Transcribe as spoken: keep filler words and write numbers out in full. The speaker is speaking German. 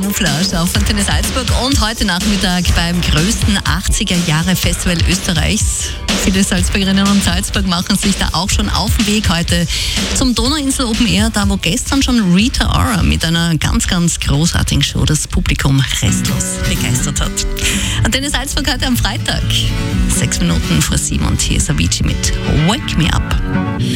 Camouflage auf Antenne Salzburg und heute Nachmittag beim größten achtziger-Jahre-Festival Österreichs. Viele Salzburgerinnen und Salzburg machen sich da auch schon auf den Weg heute zum Donauinsel Open Air, da wo gestern schon Rita Ora mit einer ganz, ganz großartigen Show das Publikum restlos begeistert hat. Antenne Salzburg heute am Freitag, sechs Minuten vor sieben und hier ist Avicii mit Wake Me Up.